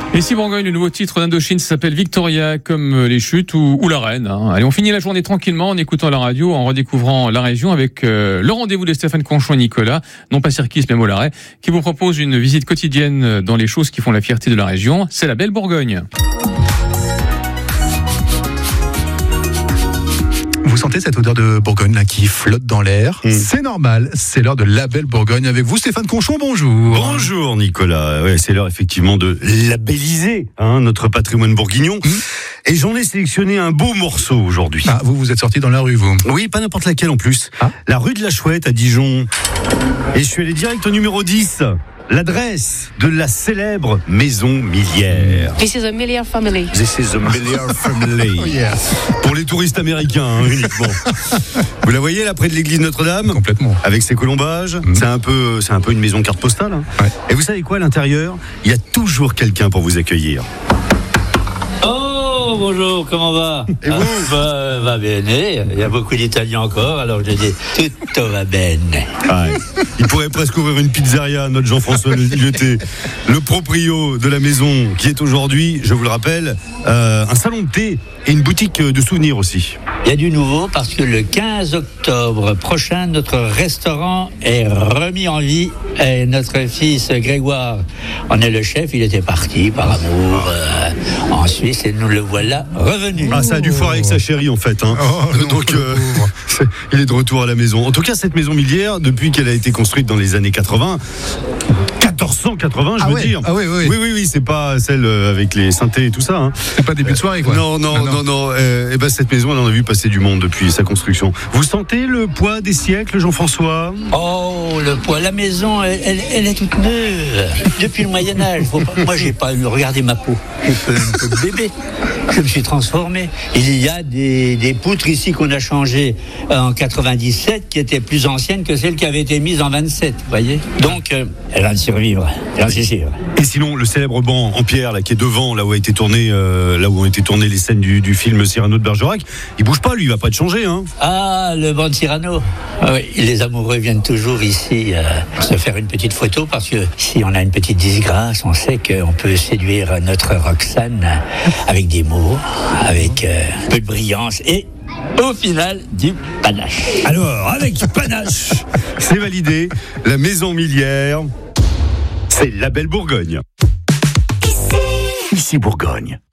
Ici Bourgogne, le nouveau titre d'Indochine s'appelle Victoria, comme les chutes ou la reine. Allez, on finit la journée tranquillement en écoutant la radio, en redécouvrant la région avec le rendez-vous de Stéphane Conchon et Nicolas, non pas Cirquis mais Mollaret, qui vous propose une visite quotidienne dans les choses qui font la fierté de la région. C'est la belle Bourgogne. Vous sentez cette odeur de Bourgogne là qui flotte dans l'air? C'est normal, c'est l'heure de la belle Bourgogne avec vous, Stéphane Conchon, bonjour. Bonjour Nicolas, ouais, c'est l'heure effectivement de labelliser notre patrimoine bourguignon. Et j'en ai sélectionné un beau morceau aujourd'hui. Ah, vous êtes sorti dans la rue, vous? Oui, pas n'importe laquelle en plus. Ah. La rue de la Chouette à Dijon. Et je suis allé direct au numéro 10. L'adresse de la célèbre maison Millière. This is a Millière family. This is a Millière family. Oh yeah. Pour les touristes américains, uniquement. Vous la voyez là, près de l'église Notre-Dame? Complètement. Avec ses colombages. C'est un peu une maison carte postale. Ouais. Et vous savez quoi, à l'intérieur, il y a toujours quelqu'un pour vous accueillir. Oh, bonjour, comment va? Et vous? Va bene, il y a beaucoup d'Italiens encore, alors je dis tutto va bene. Ouais. Il pourrait presque ouvrir une pizzeria, notre Jean-François Lyoté, le proprio de la maison, qui est aujourd'hui, je vous le rappelle, un salon de thé et une boutique de souvenirs aussi. Il y a du nouveau parce que le 15 octobre prochain, notre restaurant est remis en vie et notre fils Grégoire en est le chef. Il était parti par amour en Suisse et nous le voilà revenu. Ah, ça a dû foirer avec sa chérie en fait. Hein. Oh, donc, il est de retour à la maison. En tout cas, cette maison Millière, depuis qu'elle a été construite dans les années 80, 1480, je veux dire. Ah oui. Oui, c'est pas celle avec les synthés et tout ça. Hein. C'est pas début de soirée, quoi. Non. Et ben cette maison, elle en a vu passer du monde depuis sa construction. Vous sentez le poids des siècles, Jean-François? Oh, le poids, la maison, elle est toute neuve. Depuis le Moyen-Âge. Moi, j'ai pas eu, regardez ma peau. J'ai fait un peu de bébé. Je me suis transformé. Il y a des poutres ici qu'on a changées en 97 qui étaient plus anciennes que celles qui avaient été mises en 27, vous voyez. Donc, elle va survivre. C'est sûr. Et sinon, le célèbre banc en pierre là qui est devant, là où ont été tournées les scènes du film Cyrano de Bergerac, il bouge pas, lui, il va pas être changé, hein. Ah, le banc de Cyrano. Ah oui, les amoureux viennent toujours ici se faire une petite photo parce que si on a une petite disgrâce, on sait qu'on peut séduire notre Roxane avec des mots, avec un peu de brillance et au final, du panache. Alors, avec panache, c'est validé. La maison Millière, c'est la belle Bourgogne. Ici Bourgogne.